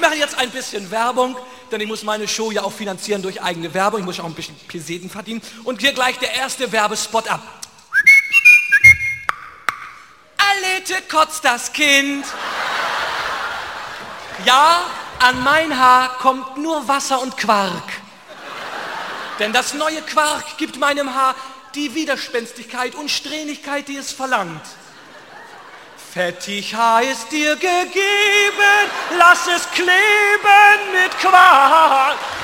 mache jetzt ein bisschen Werbung, denn ich muss meine Show ja auch finanzieren durch eigene Werbung. Ich muss auch ein bisschen Peseten verdienen. Und hier gleich der erste Werbespot ab. Alete kotzt das Kind. Ja, an mein Haar kommt nur Wasser und Quark. Denn das neue Quark gibt meinem Haar die Widerspenstigkeit und Strähnigkeit, die es verlangt. Fettig Haar ist dir gegeben, lass es kleben mit Quark.